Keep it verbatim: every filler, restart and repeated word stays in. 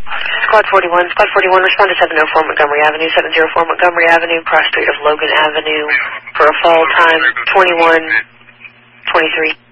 Squad forty-one, Squad forty-one, respond to seven oh four Montgomery Avenue, seven oh four Montgomery Avenue, cross street of Logan Avenue for a fall time twenty-one twenty-three.